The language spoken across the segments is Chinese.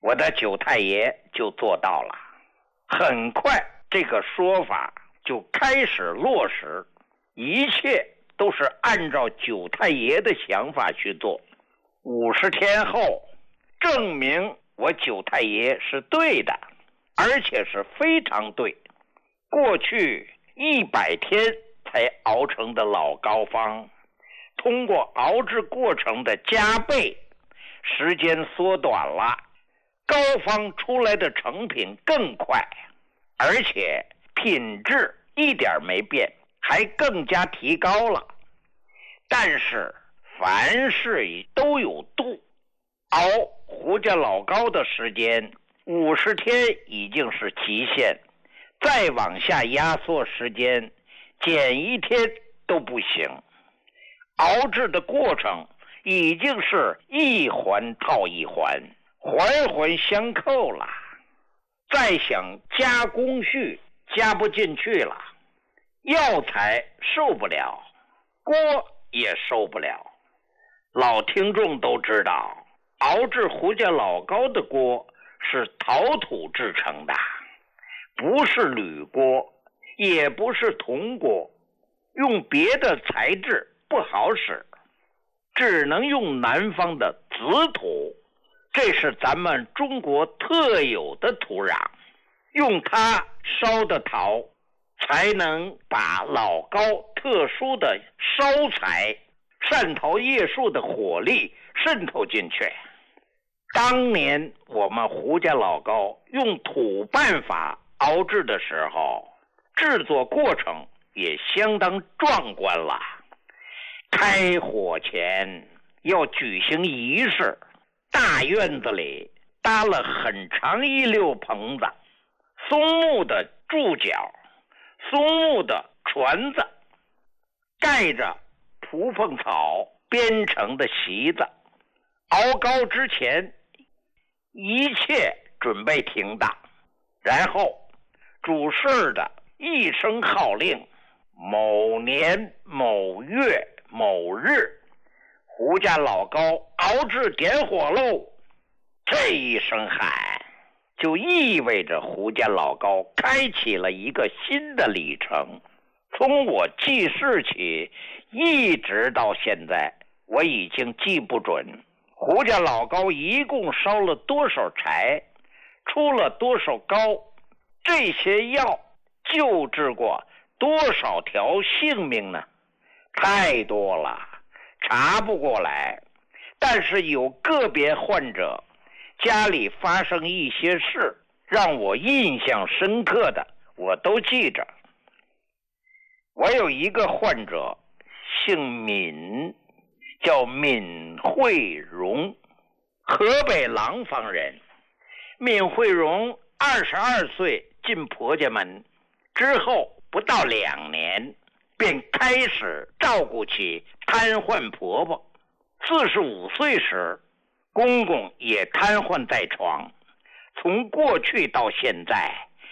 我的九太爷就做到了。很快这个说法就开始落实，一切都是按照九太爷的想法去做。50天后，证明我九太爷是对的，而且是非常对。过去100天才熬成的老膏方，通过熬制过程的加倍，时间缩短了，膏方出来的成品更快，而且品质一点没变，还更加提高了。但是凡事都有度，熬胡家老膏的时间50天已经是极限，再往下压缩时间，减1天都不行。熬制的过程已经是一环套一环，环环相扣了，再想加工序加不进去了，药材受不了，锅也受不了。老听众都知道，熬制胡家老膏的锅是陶土制成的，不是铝锅，也不是铜锅，用别的材质不好使，只能用南方的紫土，这是咱们中国特有的土壤，用它烧的陶才能把老膏特殊的烧材汕头叶树的火力渗透进去。当年我们胡家老膏用土办法熬制的时候，制作过程也相当壮观了。开火前要举行仪式，大院子里搭了很长一溜棚子，松木的柱脚，松木的船子，盖着蒲凤草编成的席子。熬膏之前一切准备停当，然后主事的一声号令，某年某月某日，胡家老膏熬制点火喽。这一声喊就意味着胡家老膏开启了一个新的里程。从我记事起一直到现在，我已经记不准胡家老膏一共烧了多少柴，出了多少膏，这些药救治过多少条性命呢？太多了，查不过来。但是有个别患者家里发生一些事让我印象深刻的，我都记着。我有一个患者姓闵，叫闵慧荣，河北廊坊人。闵慧荣22岁进婆家门之后，不到2年便开始照顾起瘫痪婆婆。45岁时，公公也瘫痪在床。从过去到现在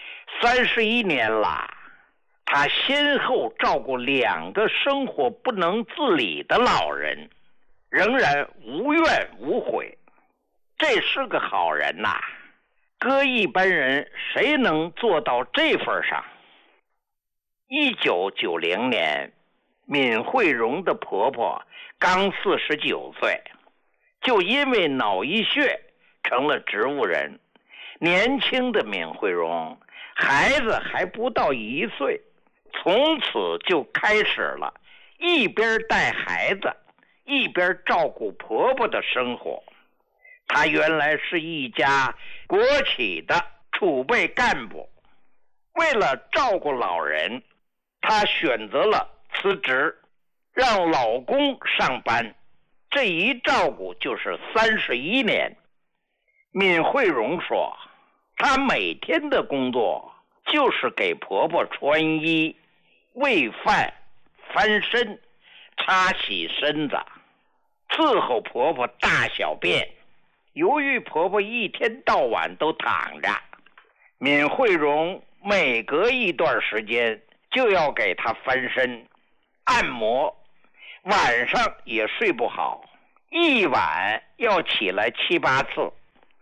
31年了，他先后照顾2个生活不能自理的老人，仍然无怨无悔。这是个好人呐，搁一般人谁能做到这份上？1990年，闵慧荣的婆婆刚49岁，就因为脑溢血成了植物人。年轻的闵慧荣孩子还不到1岁，从此就开始了一边带孩子一边照顾婆婆的生活。她原来是一家国企的储备干部，为了照顾老人，她选择了辞职，让老公上班。这一照顾就是31年。闵慧荣说，她每天的工作就是给婆婆穿衣、喂饭、翻身、擦洗身子，伺候婆婆大小便。由于婆婆一天到晚都躺着，闵慧荣每隔一段时间就要给她翻身、按摩，晚上也睡不好，一晚要起来7、8次。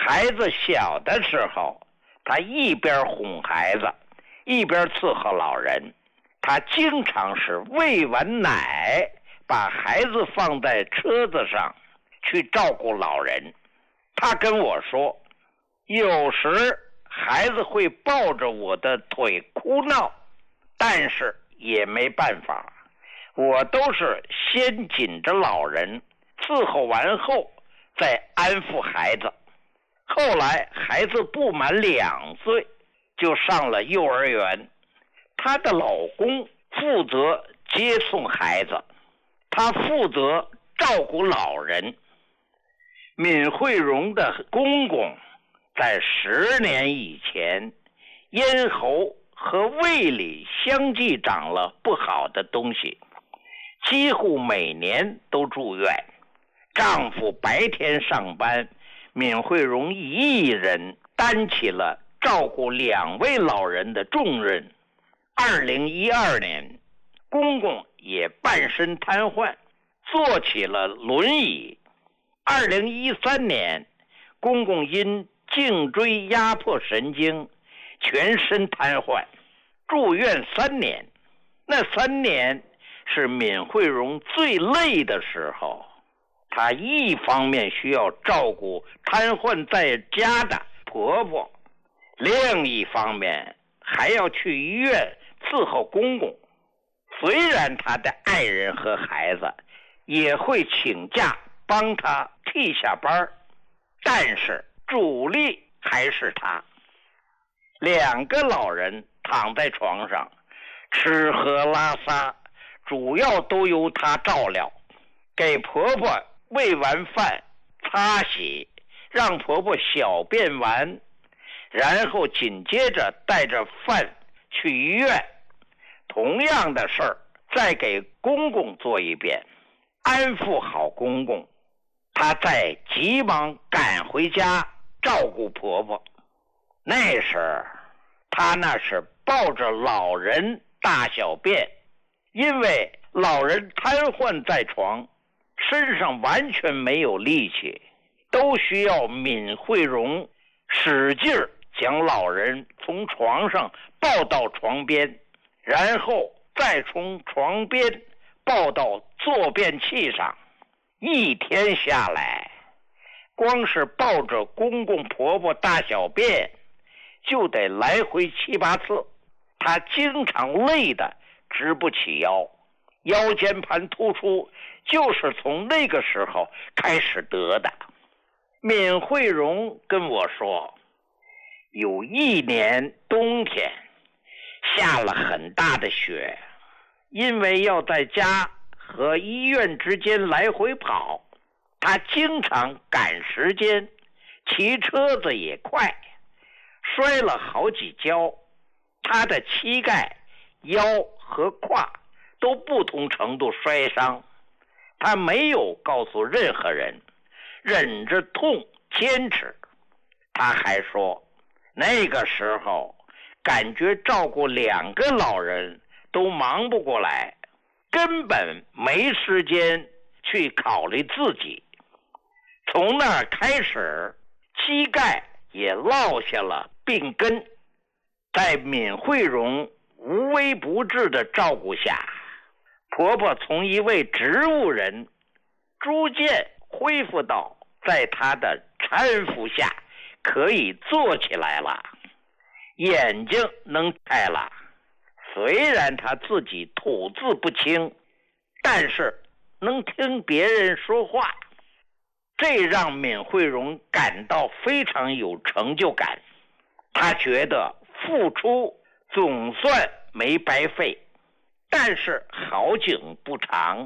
孩子小的时候，他一边哄孩子，一边伺候老人。他经常是喂完奶，把孩子放在车子上去照顾老人。他跟我说，有时孩子会抱着我的腿哭闹，但是也没办法，我都是先紧着老人，伺候完后再安抚孩子。后来孩子不满2岁就上了幼儿园，她的老公负责接送孩子，她负责照顾老人。闵惠荣的公公在10年以前，咽喉和胃里相继长了不好的东西，几乎每年都住院。丈夫白天上班，闵惠荣一人担起了照顾2位老人的重任。2012年，公公也半身瘫痪，坐起了轮椅。2013年，公公因颈椎压迫神经，全身瘫痪，住院3年。那3年是闵惠荣最累的时候，她一方面需要照顾瘫痪在家的婆婆，另一方面还要去医院伺候公公。虽然她的爱人和孩子也会请假帮她替下班，但是主力还是她。2个老人躺在床上，吃喝拉撒主要都由她照料，给婆婆喂完饭擦洗，让婆婆小便完，然后紧接着带着饭去医院。同样的事儿再给公公做一遍，安抚好公公，她再急忙赶回家照顾婆婆。那时她那是抱着老人大小便，因为老人瘫痪在床，身上完全没有力气，都需要闵惠荣使劲将老人从床上抱到床边，然后再从床边抱到坐便器上。一天下来，光是抱着公公婆婆大小便就得来回7、8次，她经常累得直不起腰，腰间盘突出就是从那个时候开始得的。闵惠荣跟我说，有1年冬天下了很大的雪，因为要在家和医院之间来回跑，他经常赶时间，骑车子也快，摔了好几跤，他的膝盖、腰和胯都不同程度摔伤。他没有告诉任何人，忍着痛坚持。他还说，那个时候感觉照顾2个老人都忙不过来，根本没时间去考虑自己。从那儿开始，膝盖也落下了病根。在闵惠荣无微不至的照顾下，婆婆从一位植物人逐渐恢复到在她的搀扶下可以坐起来了，眼睛能开了。虽然她自己吐字不清，但是能听别人说话，这让闵惠荣感到非常有成就感。她觉得付出总算没白费。但是好景不长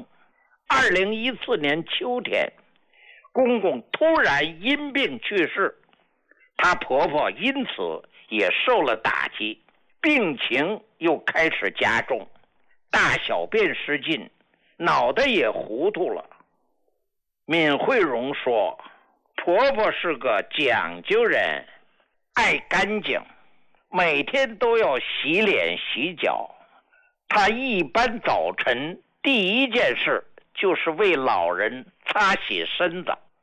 ，2014年秋天，公公突然因病去世，她婆婆因此也受了打击，病情又开始加重，大小便失禁，脑袋也糊涂了。闵惠荣说，婆婆是个讲究人，爱干净，每天都要洗脸洗脚。她一般早晨第一件事就是为老人擦洗身子，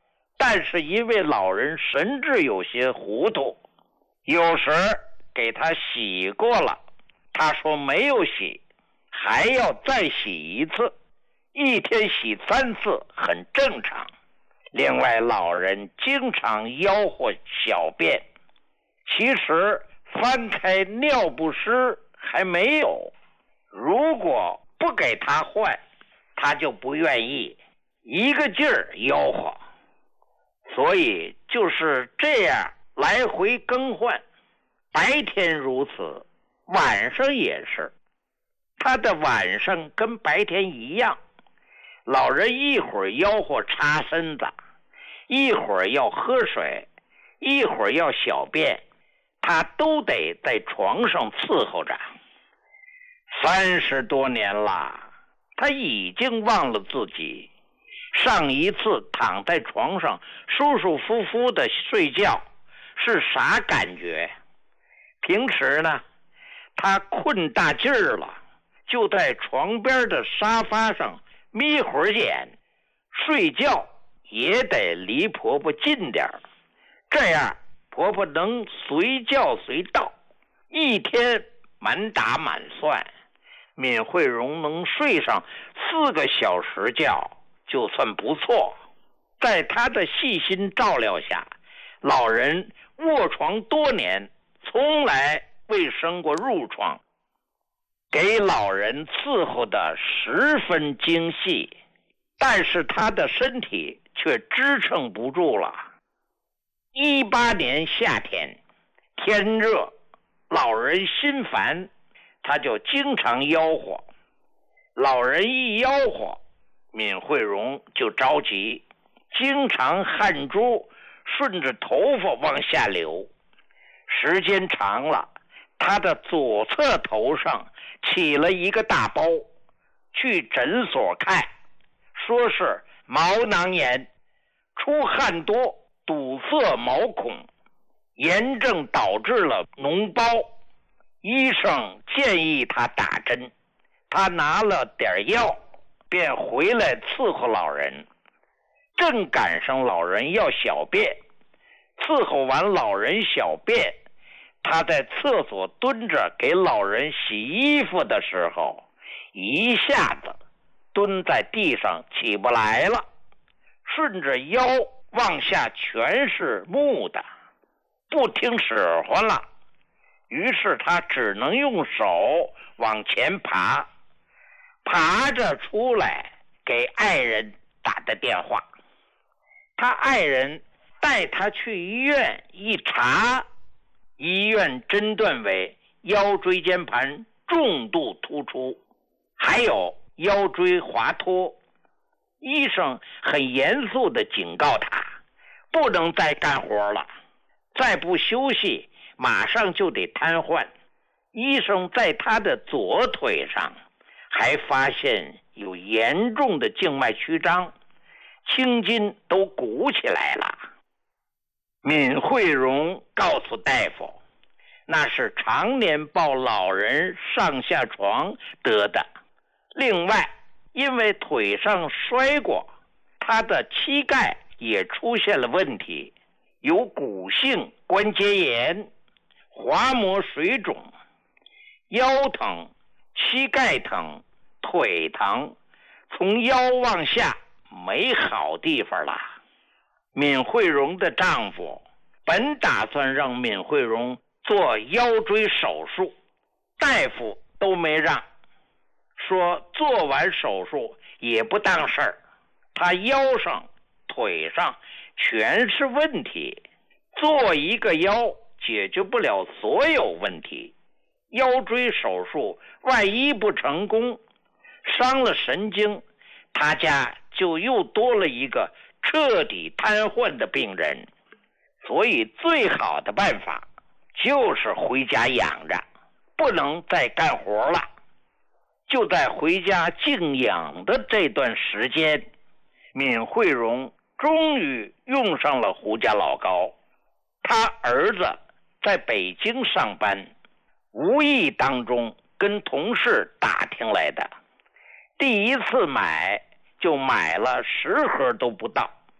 但是因为老人神志有些糊涂，有时给他洗过了，他说没有洗，还要再洗一次，一天洗3次很正常。另外，老人经常吆喝小便，其实翻开尿不湿还没有，如果不给他换，他就不愿意，一个劲儿吆喝。所以就是这样来回更换，白天如此，晚上也是。他的晚上跟白天一样，老人一会儿吆喝擦身子，一会儿要喝水，一会儿要小便，他都得在床上伺候着。30多年了，他已经忘了自己上一次躺在床上舒舒服服的睡觉是啥感觉。平时呢，他困大劲儿了，就在床边的沙发上眯会儿眼，睡觉也得离婆婆近点儿，这样婆婆能随叫随到，一天满打满算，闵惠荣能睡上4个小时觉就算不错。在她的细心照料下，老人卧床多年，从来未生过褥疮，给老人伺候的十分精细，但是他的身体却支撑不住了。18年夏天，天热，老人心烦，他就经常吆喝。老人一吆喝，闵惠荣就着急，经常汗珠顺着头发往下流。时间长了，他的左侧头上起了一个大包，去诊所看，说是毛囊炎，出汗多，堵塞毛孔，炎症导致了脓包。医生建议他打针，他拿了点药，便回来伺候老人。正赶上老人要小便，伺候完老人小便，他在厕所蹲着给老人洗衣服的时候，一下子蹲在地上起不来了，顺着腰往下全是木的，不听使唤了。于是他只能用手往前爬，爬着出来给爱人打的电话。他爱人带他去医院一查，医院诊断为腰椎间盘重度突出，还有腰椎滑脱。医生很严肃地警告他，不能再干活了，再不休息马上就得瘫痪。医生在他的左腿上还发现有严重的静脉曲张，青筋都鼓起来了。闵惠荣告诉大夫，那是常年抱老人上下床得的。另外，因为腿上摔过，他的膝盖也出现了问题，有骨性关节炎、滑膜水肿，腰疼、膝盖疼、腿疼，从腰往下没好地方了。闵惠荣的丈夫本打算让闵惠荣做腰椎手术，大夫都没让，说做完手术也不当事儿，他腰上腿上全是问题，做一个腰解决不了所有问题，腰椎手术万一不成功，伤了神经，他家就又多了一个彻底瘫痪的病人。所以最好的办法就是回家养着，不能再干活了。就在回家静养的这段时间，闵惠荣终于用上了胡家老高。他儿子在北京上班，无意当中跟同事打听来的，第一次买就买了10盒都不到，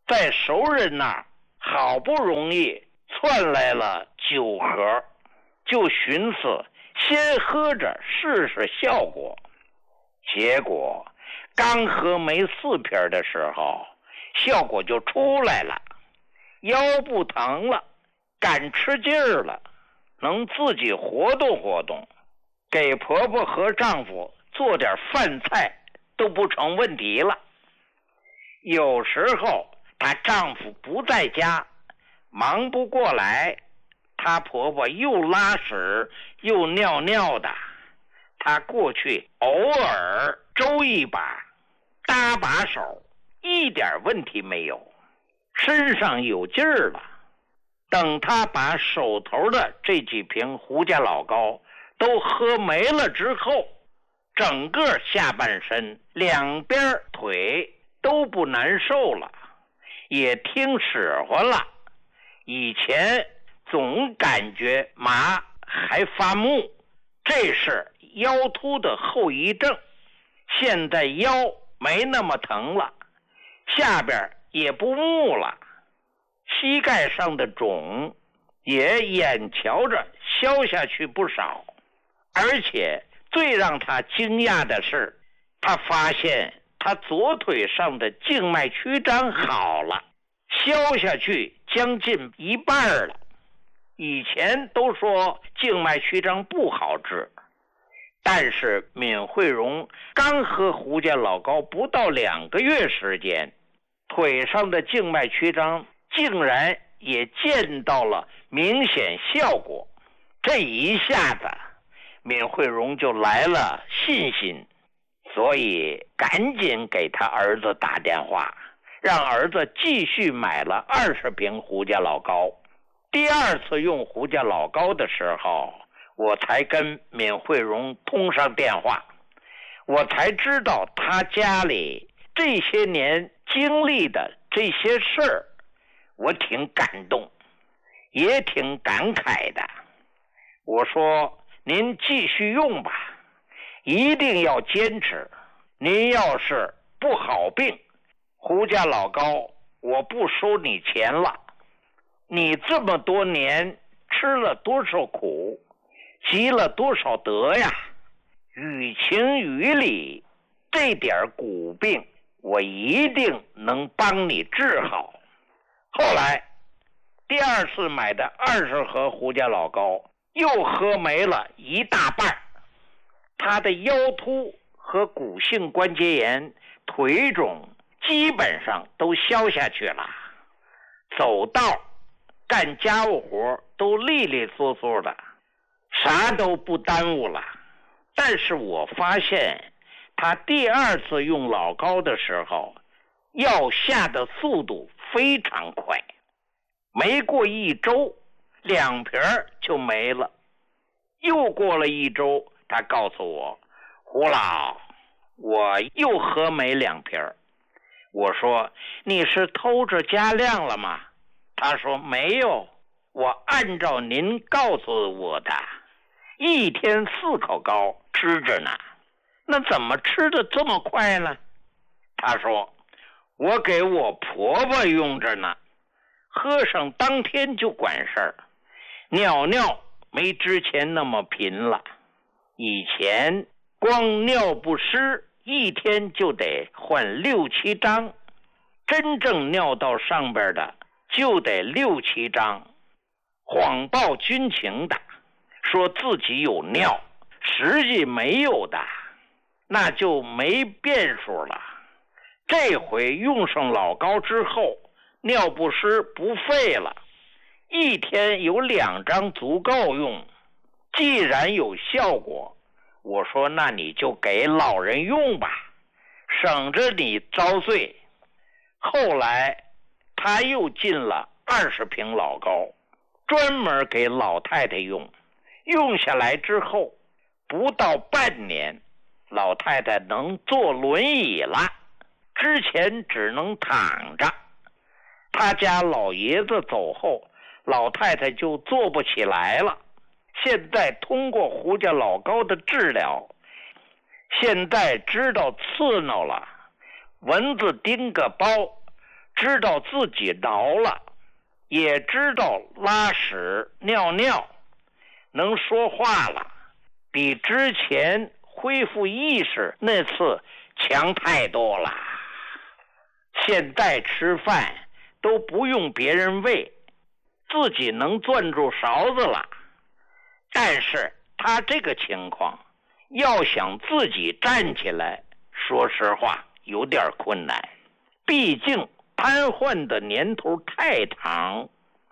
在熟人那儿好不容易窜来了酒盒，就寻思先喝着试试效果。结果刚喝没4瓶的时候，效果就出来了，腰不疼了，敢吃劲儿了，能自己活动活动，给婆婆和丈夫做点饭菜都不成问题了。有时候她丈夫不在家，忙不过来，她婆婆又拉屎又尿尿的，她过去偶尔周一把，搭把手，一点问题没有，身上有劲儿了。等她把手头的这几瓶胡家老高都喝没了之后，整个下半身两边腿都不难受了，也听使唤了。以前总感觉麻还发木，这是腰突的后遗症。现在腰没那么疼了，下边也不木了，膝盖上的肿也眼瞧着消下去不少。而且最让他惊讶的是，他发现他左腿上的静脉曲张好了，消下去将近一半了。以前都说静脉曲张不好治，但是闵惠荣刚喝胡家老高不到2个月时间，腿上的静脉曲张竟然也见到了明显效果。这一下子闵惠荣就来了信心，所以赶紧给他儿子打电话，让儿子继续买了20瓶胡家老高。第2次用胡家老高的时候，我才跟闵惠荣通上电话，我才知道他家里这些年经历的这些事儿，我挺感动，也挺感慨的。我说您继续用吧，一定要坚持。您要是不好病，胡家老高我不收你钱了。你这么多年吃了多少苦，积了多少德呀，于情于理，这点骨病我一定能帮你治好。后来第2次买的20盒胡家老高又喝没了一大半，他的腰突和骨性关节炎、腿肿基本上都消下去了，走道干家务活都利利索索的，啥都不耽误了。但是我发现他第2次用老高的时候，药下的速度非常快，没过1周2瓶就没了。又过了1周，他告诉我，胡老，我又喝没2瓶。我说，你是偷着加量了吗？他说没有，我按照您告诉我的，1天4口膏吃着呢。那怎么吃的这么快呢？他说我给我婆婆用着呢，喝上当天就管事儿，尿尿没之前那么频了。以前光尿不湿1天就得换6、7张，真正尿道上边的就得6、7张，谎报军情的，说自己有尿，实际没有的，那就没变数了。这回用上老高之后，尿不湿不费了，1天有2张足够用。既然有效果，我说那你就给老人用吧，省着你遭罪。后来他又进了20瓶老高，专门给老太太用。用下来之后，不到半年，老太太能坐轮椅了，之前只能躺着。他家老爷子走后，老太太就坐不起来了。现在通过胡家老高的治疗，现在知道刺挠了，蚊子叮个包， 知道自己老了，也知道拉屎尿尿，能说话了，比之前恢复意识那次强太多了。现在吃饭都不用别人喂，自己能攥住勺子了。但是他这个情况，要想自己站起来，说实话有点困难，毕竟瘫痪的年头太长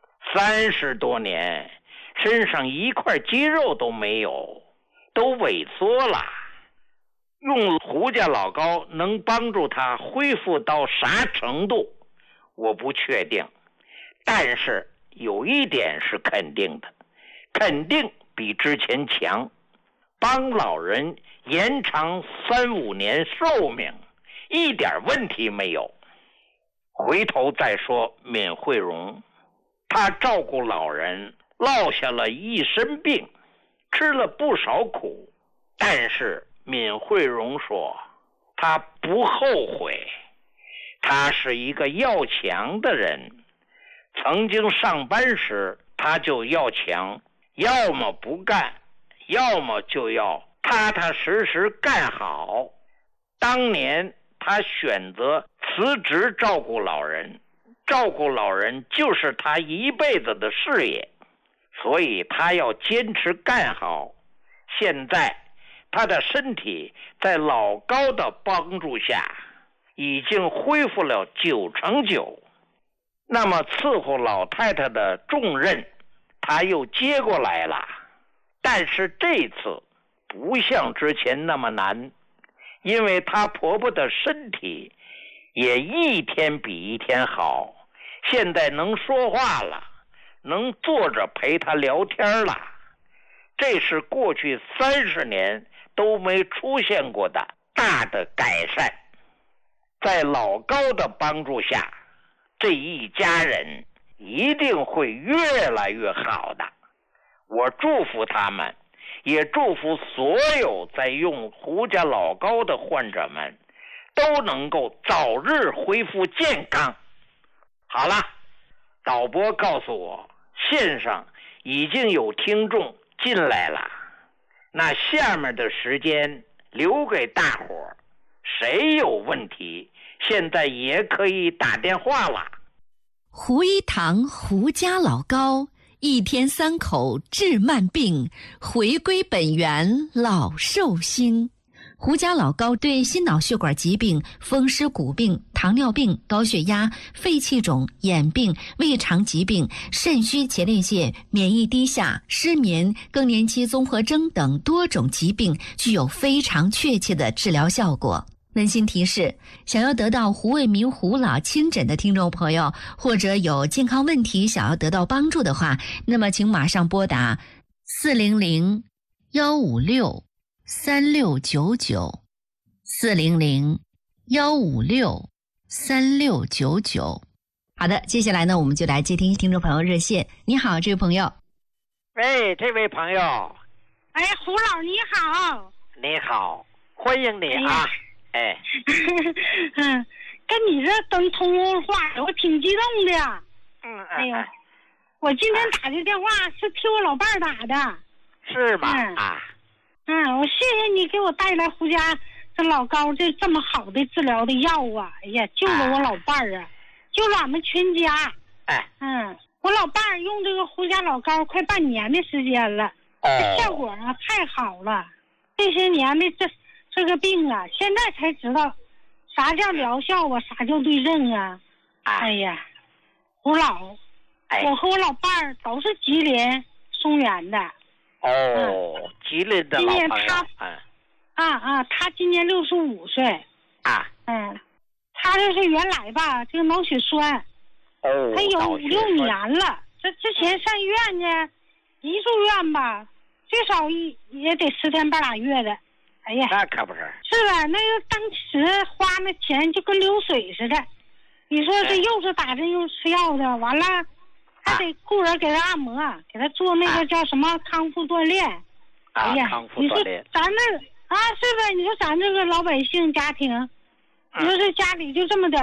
，30多年，身上一块肌肉都没有，都萎缩了。用胡家老膏能帮助他恢复到啥程度，我不确定，但是有一点是肯定的，肯定比之前强，帮老人延长3-5年寿命，一点问题没有。回头再说闵惠荣，他照顾老人落下了一身病，吃了不少苦，但是闵惠荣说他不后悔，他是一个要强的人，曾经上班时他就要强，要么不干，要么就要踏踏实实干好。当年他选择辞职照顾老人，照顾老人就是他一辈子的事业，所以他要坚持干好。现在他的身体在老高的帮助下已经恢复了99%，那么伺候老太太的重任他又接过来了。但是这次不像之前那么难，因为她婆婆的身体也一天比一天好，现在能说话了，能坐着陪她聊天了，这是过去30年都没出现过的大的改善。在老高的帮助下，这一家人一定会越来越好的。我祝福他们，也祝福所有在用胡家老高的患者们都能够早日恢复健康。好了，导播告诉我线上已经有听众进来了，那下面的时间留给大伙儿，谁有问题现在也可以打电话了。 胡一堂胡家老膏，1天3口治慢病，回归本源老寿星。胡家老膏对心脑血管疾病、风湿骨病、糖尿病、高血压、肺气肿、眼病、胃肠疾病、肾虚前列腺、免疫低下、失眠、更年期综合征等多种疾病具有非常确切的治疗效果。温馨提示，想要得到胡卫民胡老亲诊的听众朋友，或者有健康问题想要得到帮助的话，那么请马上拨打400-156-3699 400-156-3699。好的，接下来呢，我们就来接听听众朋友热线。你好，这位朋友。 喂，这位朋友。 哎，胡老你好。 你好，欢迎你啊。哎， 跟你这等通话，我挺激动的。哎呦，我今天打的电话是替我老伴儿打的。 是吗？ 我谢谢你给我带来胡家这老高这么好的治疗的药啊！哎呀，救了我老伴儿啊，救了俺们全家。我老伴儿用这个胡家老高快半年的时间了，这效果啊太好了。这些年的这个病啊，现在才知道啥叫疗效啊，啥叫对症啊。哎呀，胡老，我和我老伴儿都是吉林松原的。 吉林的老朋友。 他今年65岁。他这是原来吧，这个脑血栓。他有5-6年了。这之前上医院呢，一住院吧，最少也得10天半拉月的。哎呀， 那可不是。 是吧？那个当时花那钱就跟流水似的。你说这又是打针又吃药的，完了还得雇人给他按摩，给他做那个叫什么康复锻炼。哎呀， 康复锻炼。 你说咱这是吧？你说咱这个老百姓家庭，你说这家里就这么点